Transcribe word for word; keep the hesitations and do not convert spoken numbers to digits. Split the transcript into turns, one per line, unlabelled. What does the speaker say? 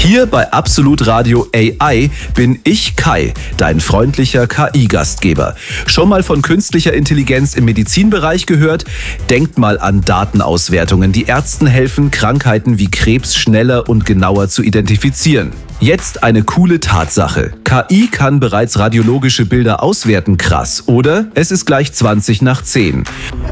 Hier bei Absolut Radio A I bin ich Kai, dein freundlicher K I-Gastgeber. Schon mal von künstlicher Intelligenz im Medizinbereich gehört? Denkt mal an Datenauswertungen, die Ärzten helfen, Krankheiten wie Krebs schneller und genauer zu identifizieren. Jetzt eine coole Tatsache. K I kann bereits radiologische Bilder auswerten, krass, oder? Es ist gleich zwanzig nach zehn.